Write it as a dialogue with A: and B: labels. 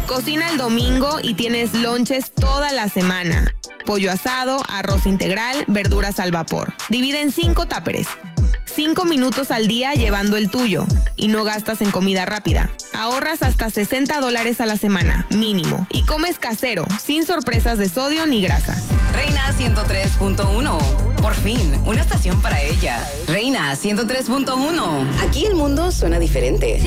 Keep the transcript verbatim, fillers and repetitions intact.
A: Cocina el domingo y tienes lonches toda la semana. Pollo asado, arroz integral, verduras al vapor. Divide en cinco táperes. Cinco minutos al día llevando el tuyo y no gastas en comida rápida. Ahorras hasta sesenta dólares a la semana, mínimo. Y comes casero, sin sorpresas de sodio ni grasa.
B: Reina ciento tres punto uno. Por fin, una estación para ella. Reina ciento tres punto uno. Aquí el mundo suena diferente.